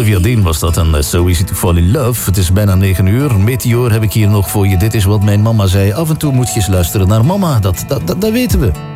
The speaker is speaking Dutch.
Olivia Dean was dat en So Easy to Fall in Love. Het is bijna 9 uur. Meteor heb ik hier nog voor je. Dit is wat mijn mama zei. Af en toe moet je eens luisteren naar mama. Dat weten we.